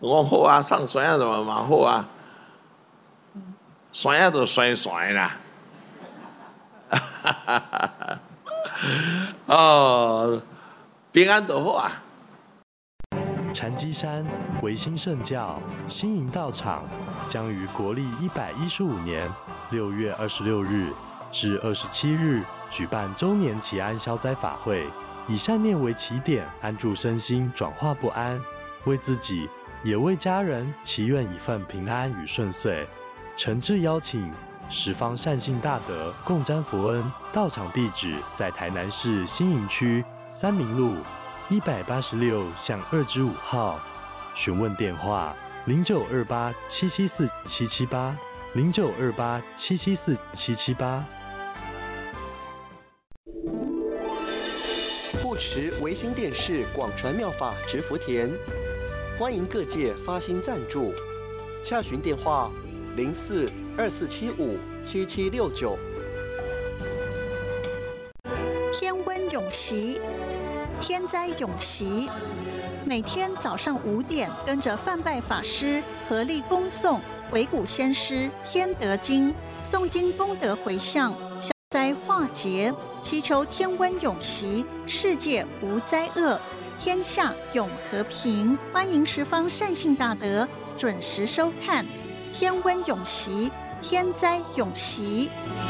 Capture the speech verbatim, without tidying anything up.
我好啊，上山啊，就嘛好啊，山啊就酸酸啦。哦，平安就好啊。 禅机山维新圣教新营道场将于国历一百一十五年六月二十六日至二十七日举办周年祈安消灾法会，以善念为起点，安住身心，转化不安，为自己也为家人祈愿一份平安与顺遂。诚挚邀请十方善信大德共沾佛恩。道场地址在台南市新营区三民路一百八十六巷二之五号，询问电话零九二八七七四七七八零九二八七七四七七八。 护持维新电视广传妙法植福田，欢迎各界发心赞助，洽询电话零四二四七五七七六九。 天温永习。天灾永习，每天早上五点，跟着范拜法师合力恭诵《维古先师天德经》，诵经功德回向，消灾化劫，祈求天温永习，世界无灾厄，天下永和平。欢迎十方善信大德准时收看《天温永习，天灾永习》。